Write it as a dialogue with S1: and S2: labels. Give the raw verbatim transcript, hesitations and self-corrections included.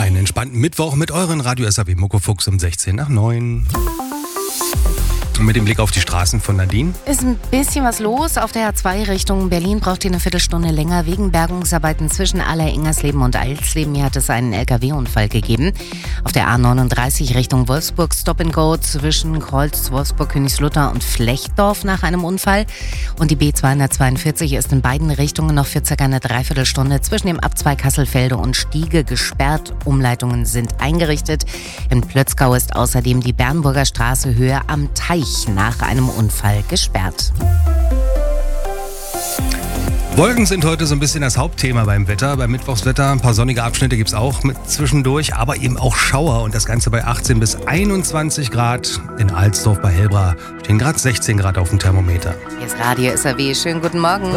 S1: Einen entspannten Mittwoch mit euren Radio S A W Muckefuchs um sechzehn nach neun. Mit dem Blick auf die Straßen von Nadine.
S2: Ist ein bisschen was los. Auf der A zwei Richtung Berlin braucht ihr eine Viertelstunde länger wegen Bergungsarbeiten zwischen Aller-Ingersleben und Alsleben. Hier hat es einen L K W-Unfall gegeben. Auf der A neununddreißig Richtung Wolfsburg Stop and Go zwischen Kreuz, Wolfsburg, Königslutter und Flechtdorf nach einem Unfall. Und die B zweihundertzweiundvierzig ist in beiden Richtungen noch für circa eine Dreiviertelstunde zwischen dem Abzweig Kasselfelde und Stiege gesperrt. Umleitungen sind eingerichtet. In Plötzgau ist außerdem die Bernburger Straße Höhe am Teich nach einem Unfall gesperrt.
S1: Wolken sind heute so ein bisschen das Hauptthema beim Wetter, beim Mittwochswetter. Ein paar sonnige Abschnitte gibt es auch mit zwischendurch, aber eben auch Schauer und das Ganze bei achtzehn bis einundzwanzig Grad. In Alsdorf bei Helbra stehen gerade sechzehn Grad auf dem Thermometer.
S2: Hier ist Radio S A W. Schönen guten Morgen.